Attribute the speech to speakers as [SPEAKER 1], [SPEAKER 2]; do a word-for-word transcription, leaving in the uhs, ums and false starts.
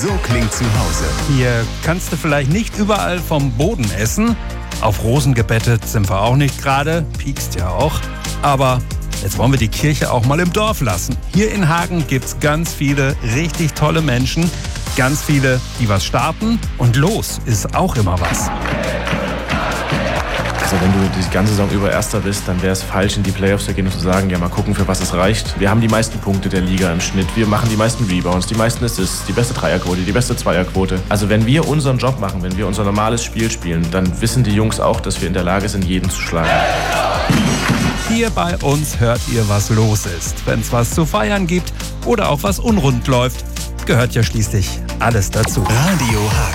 [SPEAKER 1] So klingt zu Hause.
[SPEAKER 2] Hier kannst du vielleicht nicht überall vom Boden essen. Auf Rosen gebettet sind wir auch nicht gerade. Piekst ja auch. Aber jetzt wollen wir die Kirche auch mal im Dorf lassen. Hier in Hagen gibt's ganz viele richtig tolle Menschen. Ganz viele, die was starten. Und los ist auch immer was.
[SPEAKER 3] Also wenn du die ganze Saison über Erster bist, dann wäre es falsch, in die Playoffs zu gehen und zu sagen, ja, mal gucken, für was es reicht. Wir haben die meisten Punkte der Liga im Schnitt. Wir machen die meisten Rebounds, die meisten Assists, die beste Dreierquote, die beste Zweierquote. Also wenn wir unseren Job machen, wenn wir unser normales Spiel spielen, dann wissen die Jungs auch, dass wir in der Lage sind, jeden zu schlagen.
[SPEAKER 2] Hier bei uns hört ihr, was los ist. Wenn es was zu feiern gibt oder auch was unrund läuft, gehört ja schließlich alles dazu.
[SPEAKER 1] Radio Hagen.